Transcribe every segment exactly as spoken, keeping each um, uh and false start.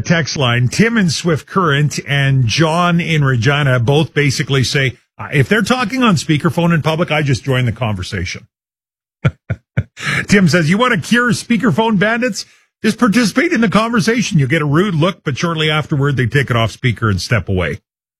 text line, Tim in Swift Current and John in Regina both basically say, if they're talking on speakerphone in public, I just join the conversation. Tim says, you want to cure speakerphone bandits? Just participate in the conversation. You'll get a rude look, but shortly afterward, they take it off speaker and step away.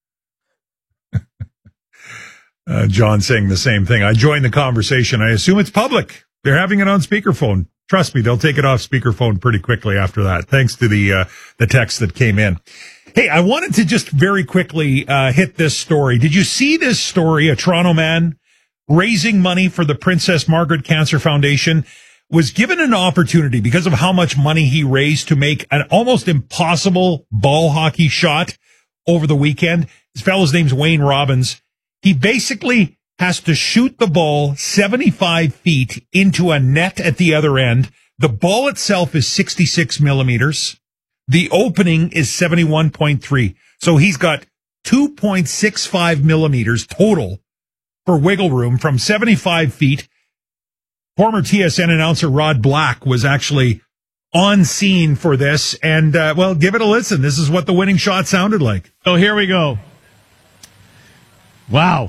uh, John saying the same thing. I join the conversation. I assume it's public. They're having it on speakerphone. Trust me, they'll take it off speakerphone pretty quickly after that, thanks to the uh, the text that came in. Hey, I wanted to just very quickly uh, hit this story. Did you see this story? A Toronto man raising money for the Princess Margaret Cancer Foundation was given an opportunity because of how much money he raised to make an almost impossible ball hockey shot over the weekend. This fellow's name's Wayne Robbins. He basically has to shoot the ball seventy-five feet into a net at the other end. The ball itself is sixty-six millimeters. The opening is seventy-one point three. So he's got two point six five millimeters total for wiggle room from seventy-five feet. Former T S N announcer Rod Black was actually on scene for this. And, uh, well, give it a listen. This is what the winning shot sounded like. So here we go. Wow.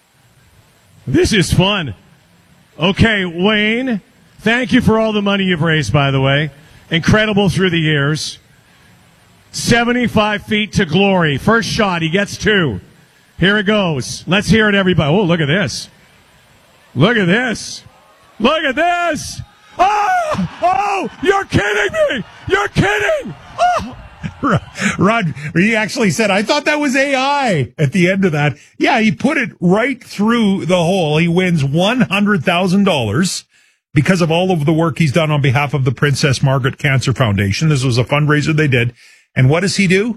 This is fun. Okay, Wayne, thank you for all the money you've raised, by the way. Incredible through the years. seventy-five feet to glory. First shot, he gets two. Here it goes. Let's hear it, everybody. Oh, look at this. Look at this. Look at this. Oh, oh, you're kidding me. You're kidding. Oh. Rod, he actually said, I thought that was A I at the end of that. Yeah, he put it right through the hole. He wins one hundred thousand dollars because of all of the work he's done on behalf of the Princess Margaret Cancer Foundation. This was a fundraiser they did. And what does he do?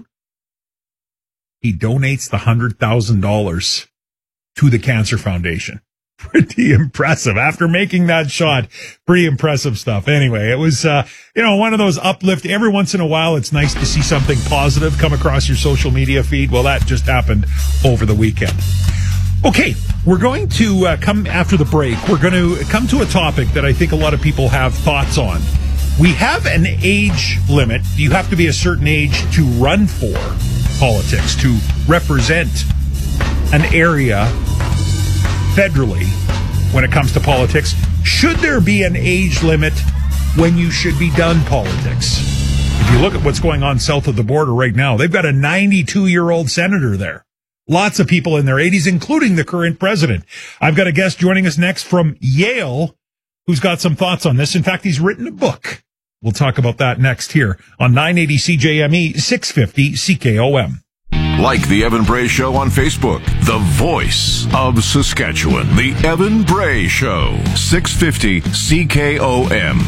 He donates the one hundred thousand dollars to the Cancer Foundation. Pretty impressive. After making that shot, pretty impressive stuff. Anyway, it was, uh, you know, one of those uplift. Every once in a while, it's nice to see something positive come across your social media feed. Well, that just happened over the weekend. Okay, we're going to uh, come after the break. We're going to come to a topic that I think a lot of people have thoughts on. We have an age limit. You have to be a certain age to run for politics, to represent an area federally when it comes to politics. Should there be an age limit when you should be done politics? If you look at what's going on south of the border right now, they've got a ninety-two-year-old senator there. Lots of people in their eighties, including the current president. I've got a guest joining us next from Yale who's got some thoughts on this. In fact, he's written a book. We'll talk about that next here on nine eighty C J M E, six fifty C K O M. Like the Evan Bray Show on Facebook, the voice of Saskatchewan. The Evan Bray Show, six fifty C K O M.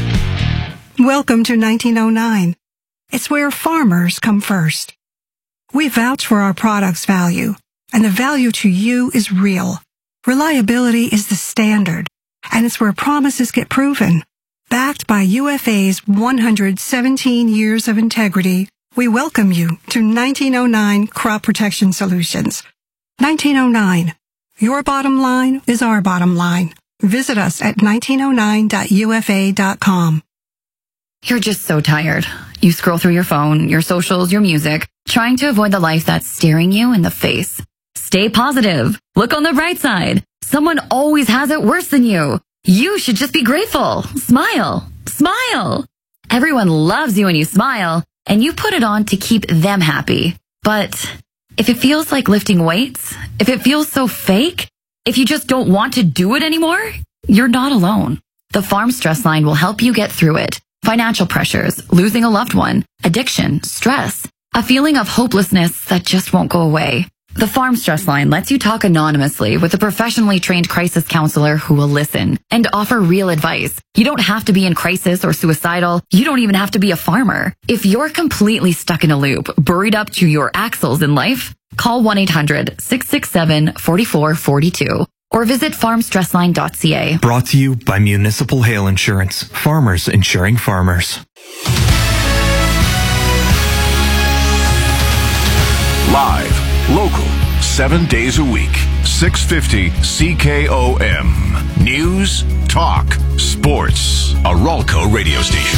Welcome to nineteen oh nine. It's where farmers come first. We vouch for our product's value, and the value to you is real. Reliability is the standard, and it's where promises get proven. Backed by U F A's one hundred seventeen years of integrity, we welcome you to nineteen oh nine Crop Protection Solutions. nineteen oh nine. Your bottom line is our bottom line. Visit us at nineteen oh nine dot U F A dot com. You're just so tired. You scroll through your phone, your socials, your music, trying to avoid the life that's staring you in the face. Stay positive. Look on the bright side. Someone always has it worse than you. You should just be grateful. Smile. Smile. Everyone loves you when you smile, and you put it on to keep them happy. But if it feels like lifting weights, if it feels so fake, if you just don't want to do it anymore, you're not alone. The Farm Stress Line will help you get through it. Financial pressures, losing a loved one, addiction, stress, a feeling of hopelessness that just won't go away. The Farm Stress Line lets you talk anonymously with a professionally trained crisis counselor who will listen and offer real advice. You don't have to be in crisis or suicidal. You don't even have to be a farmer. If you're completely stuck in a loop, buried up to your axles in life, call one eight hundred six six seven four four four two or visit farm stress line dot c a. Brought to you by Municipal Hail Insurance. Farmers insuring farmers. Live, local, seven days a week, six fifty C K O M. News, talk, sports. A Ralco radio station.